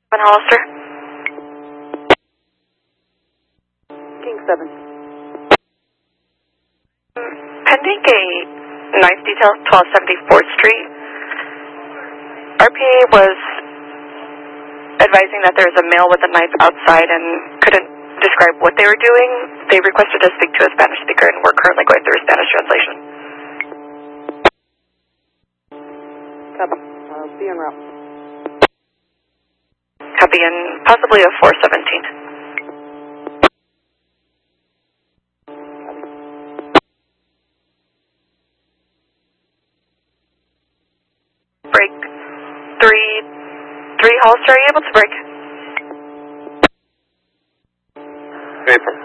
Hollister. King 7. Pending a knife detail, 1274th Street. RPA was advising that there was a male with a knife outside and couldn't describe what they were doing. They requested to speak to a Spanish speaker, and we're currently going through a Spanish translation. Copy. Be en route. Copy, and possibly a 417. Break. 3 Hollister, are you able to break? Paper.